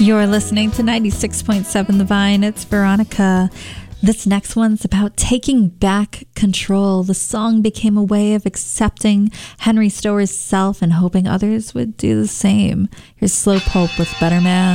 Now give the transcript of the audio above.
You're listening to 96.7 The Vine. It's Veronica. This next one's about taking back control. The song became a way of accepting Henry Stower's self and hoping others would do the same. Here's Slow Pulp with Better Man.